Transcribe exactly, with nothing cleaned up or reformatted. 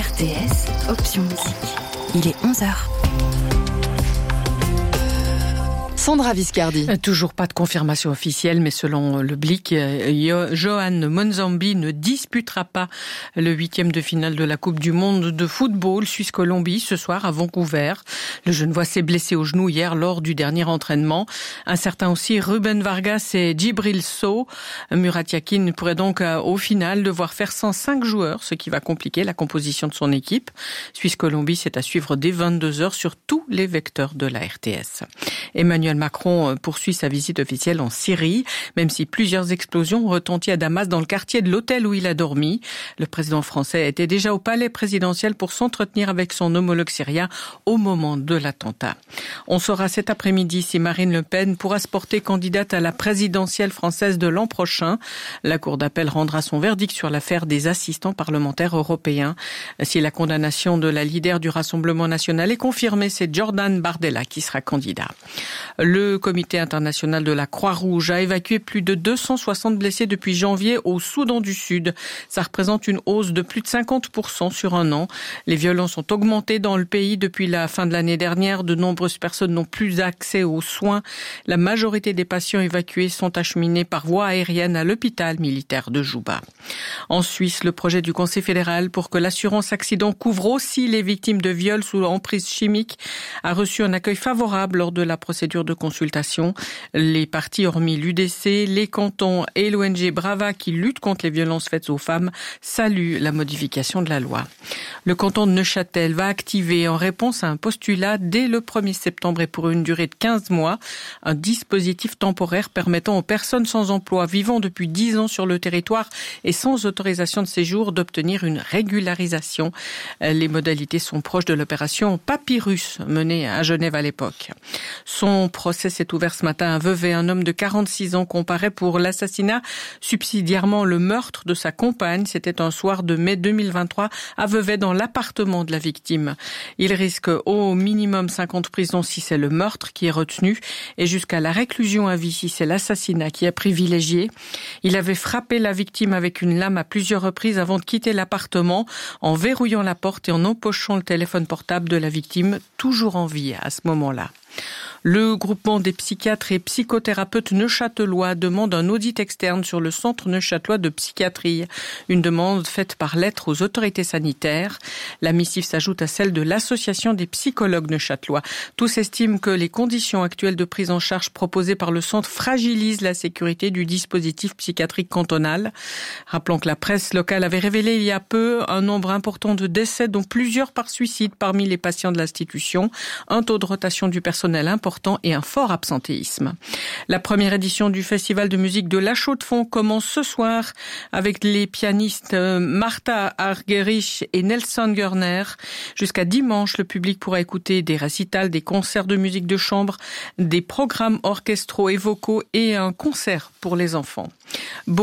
R T S, option musique. Il est onze heures. Sandra Viscardi. Toujours pas de confirmation officielle, mais selon le Blick, Johan Monzambi ne disputera pas le huitième de finale de la Coupe du Monde de football Suisse-Colombie ce soir à Vancouver. Le Genevois s'est blessé au genou hier lors du dernier entraînement. Un certain aussi Ruben Vargas et Djibril Sow. Murat Yakin pourrait donc au final devoir faire sans cinq joueurs, ce qui va compliquer la composition de son équipe. Suisse-Colombie, c'est à suivre dès vingt-deux heures sur tous les vecteurs de la R T S. Emmanuel Macron poursuit sa visite officielle en Syrie, même si plusieurs explosions ont retenti à Damas dans le quartier de l'hôtel où il a dormi. Le président français était déjà au palais présidentiel pour s'entretenir avec son homologue syrien au moment de l'attentat. On saura cet après-midi si Marine Le Pen pourra se porter candidate à la présidentielle française de l'an prochain. La Cour d'appel rendra son verdict sur l'affaire des assistants parlementaires européens. Si la condamnation de la leader du Rassemblement national est confirmée, c'est Jordan Bardella qui sera candidat. Le Comité international de la Croix-Rouge a évacué plus de deux cent soixante blessés depuis janvier au Soudan du Sud. Ça représente une hausse de plus de cinquante pour cent sur un an. Les violences ont augmenté dans le pays depuis la fin de l'année dernière. De nombreuses personnes n'ont plus accès aux soins. La majorité des patients évacués sont acheminés par voie aérienne à l'hôpital militaire de Juba. En Suisse, le projet du Conseil fédéral pour que l'assurance accident couvre aussi les victimes de viols sous emprise chimique a reçu un accueil favorable lors de la procédure de consultation. Les partis, hormis l'U D C, les cantons et l'O N G Brava qui lutte contre les violences faites aux femmes, saluent la modification de la loi. Le canton de Neuchâtel va activer en réponse à un postulat dès le premier septembre et pour une durée de quinze mois, un dispositif temporaire permettant aux personnes sans emploi vivant depuis dix ans sur le territoire et sans autorisation de séjour d'obtenir une régularisation. Les modalités sont proches de l'opération Papyrus menée à Genève à l'époque. Son procès s'est ouvert ce matin à Vevey. Un homme de quarante-six ans comparaît pour l'assassinat, subsidiairement le meurtre de sa compagne. C'était un soir de mai deux mille vingt-trois à Vevey dans l'appartement de la victime. Il risque au minimum cinq ans de prison si c'est le meurtre qui est retenu et jusqu'à la réclusion à vie si c'est l'assassinat qui est privilégié. Il avait frappé la victime avec une lame à plusieurs reprises avant de quitter l'appartement en verrouillant la porte et en empochant le téléphone portable de la victime, toujours en vie à ce moment-là. Le groupement des psychiatres et psychothérapeutes neuchâtelois demande un audit externe sur le centre neuchâtelois de psychiatrie. Une demande faite par lettre aux autorités sanitaires. La missive s'ajoute à celle de l'association des psychologues neuchâtelois. Tous estiment que les conditions actuelles de prise en charge proposées par le centre fragilisent la sécurité du dispositif psychiatrique cantonal. Rappelons que la presse locale avait révélé il y a peu un nombre important de décès, dont plusieurs par suicide parmi les patients de l'institution, un taux de rotation du personnel important et un fort absentéisme. La première édition du Festival de musique de La Chaux-de-Fonds commence ce soir avec les pianistes Martha Argerich et Nelson Görner. Jusqu'à dimanche, le public pourra écouter des récitals, des concerts de musique de chambre, des programmes orchestraux et vocaux et un concert pour les enfants.